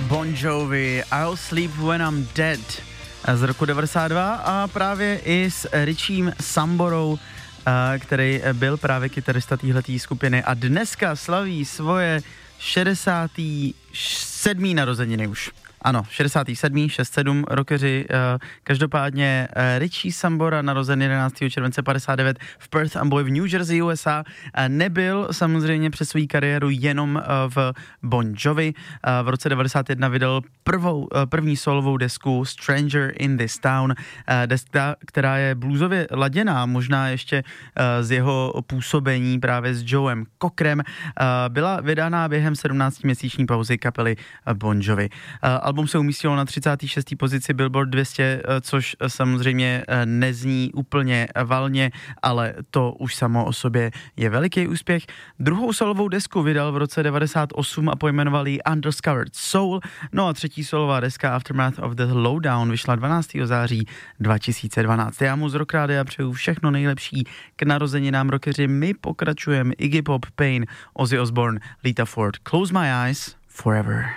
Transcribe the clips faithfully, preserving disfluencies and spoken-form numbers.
Bon Jovi, I'll Sleep When I'm Dead z roku devadesát dva a právě i s Richiem Samborou, který byl právě kytarista téhletý skupiny a dneska slaví svoje šedesátý sedmý narozeniny už. Ano, šedesátý sedmý šedesát sedm rockeři. Každopádně Richie Sambora, narozen jedenáctého července padesát devět v Perth Amboy v New Jersey, U S A, nebyl samozřejmě přes svou kariéru jenom v Bon Jovi. V roce devadesát jedna vydal prvou, první solovou desku Stranger in This Town, deska, která je bluesově laděná, možná ještě z jeho působení právě s Joem Cockerem. Byla vydána během sedmnáctiměsíční pauzy kapely Bon Jovi. Album se umístilo na třicáté šesté pozici Billboard dvě stě, což samozřejmě nezní úplně valně, ale to už samo o sobě je veliký úspěch. Druhou solovou desku vydal v roce devadesát osm a pojmenoval ji Undiscovered Soul. No a třetí solová deska Aftermath of the Lowdown vyšla dvanáctého září dva tisíce dvanáct. Já mu z Rock Rádia přeju všechno nejlepší k narozeninám rockeři. My pokračujeme Iggy Pop, Pain, Ozzy Osbourne, Lita Ford, Close My Eyes Forever.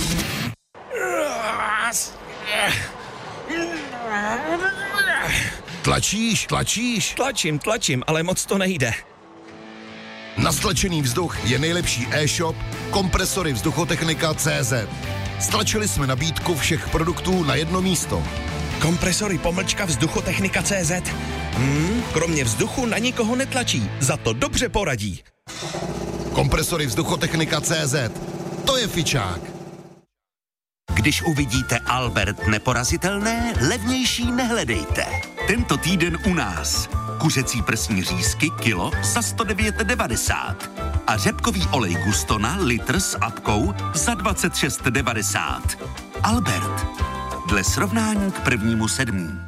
Tlačíš, tlačíš? Tlačím, tlačím, ale moc to nejde. Na stlačený vzduch je nejlepší e-shop Kompresory Vzduchotechnika tečka cé zet. Stlačili jsme nabídku všech produktů na jedno místo. Kompresory pomlčka Vzduchotechnika tečka cé zet. Hmm, kromě vzduchu na nikoho netlačí, za to dobře poradí. Kompresory Vzduchotechnika tečka cé zet. To je fičák. Když uvidíte Albert neporazitelné, levnější nehledejte. Tento týden u nás. Kuřecí prsní řízky kilo za sto devět devadesát a řepkový olej Gustona litr s apkou za dvacet šest devadesát. Albert. Dle srovnání k prvnímu sedmí.